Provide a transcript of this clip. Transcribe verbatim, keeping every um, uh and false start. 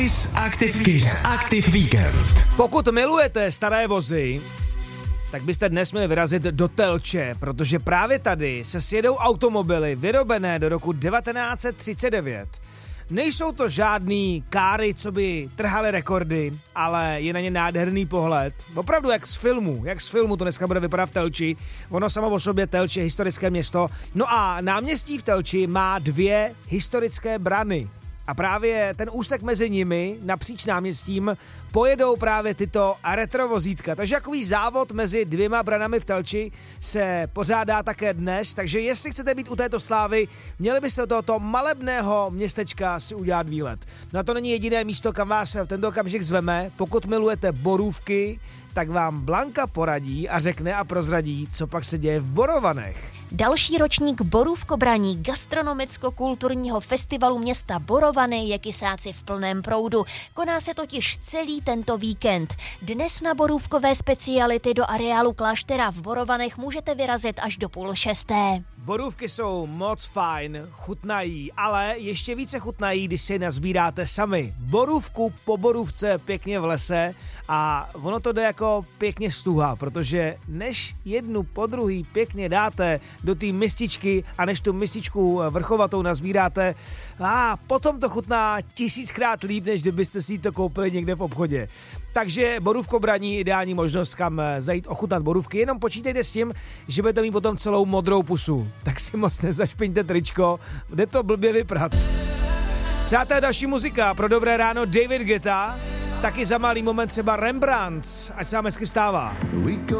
Kiss Active, Kiss Active Weekend. Pokud milujete staré vozy, tak byste dnes měli vyrazit do Telče, protože právě tady se sjedou automobily vyrobené do roku devatenáct set třicet devět. Nejsou to žádný káry, co by trhaly rekordy, ale je na ně nádherný pohled. Opravdu jak z filmu, jak z filmu to dneska bude vypadat v Telči. Ono samo o sobě Telč je historické město. No a náměstí v Telči má dvě historické brany. A právě ten úsek mezi nimi, napříč náměstím, pojedou právě tyto retrovozítka. Takže takový závod mezi dvěma branami v Telči se pořádá také dnes, takže jestli chcete být u této slávy, měli byste do tohoto malebného městečka si udělat výlet. No a to není jediné místo, kam vás v tento okamžik zveme. Pokud milujete borůvky, tak vám Blanka poradí a řekne a prozradí, co pak se děje v Borovanech. Další ročník Borůvkobraní gastronomicko-kulturního festivalu města Borovany je kysáci v plném proudu. Koná se totiž celý tento víkend. Dnes na borůvkové speciality do areálu kláštera v Borovanech můžete vyrazit až do půl šesté. Borůvky jsou moc fajn, chutnají, ale ještě více chutnají, když si je nazbíráte sami. Borůvku po borůvce pěkně v lese a ono to jde jako pěkně stuha, protože než jednu po druhý pěkně dáte do té mističky a než tu mističku vrchovatou nazbíráte, a potom to chutná tisíckrát líp, než kdybyste si to koupili někde v obchodě. Takže borůvkobraní ideální možnost, kam zajít ochutnat borůvky, jenom počítejte s tím, že budete mít potom celou modrou pusu. Tak si moc nezašpiňte tričko, jde to blbě vyprat. Přátelé, další muzika pro dobré ráno David Guetta, taky za malý moment třeba Rembrandt, ať se vám hezky vstává.